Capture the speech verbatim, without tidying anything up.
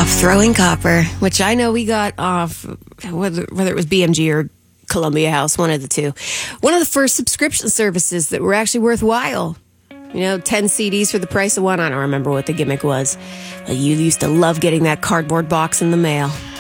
of Throwing Copper, which I know we got off, whether, whether it was B M G or Columbia House, one of the two. One of the first subscription services that were actually worthwhile. You know, ten C Ds for the price of one. I don't remember what the gimmick was. But you used to love getting that cardboard box in the mail.